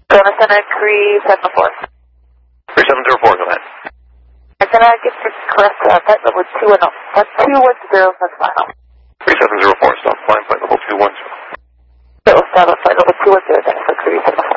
Center 374. 3704, go ahead. Can I get the correct flight level 210? That's 210, that's final. 3704, stop flying flight level 210. So, start flight level 210, thanks for 374.